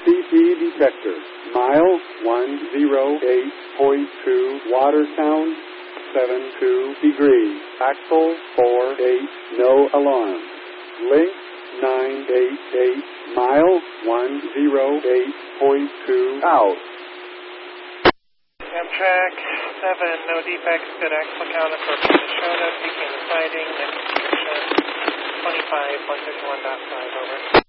CP detector. Mile 108.2. Water sound 72 degrees. Axle 48. No alarm. Link 988. Mile 108.2 out. Amtrak 7, no defects, good axle count appropriate Shona, seeking the siding, next position 25, 151.5, over.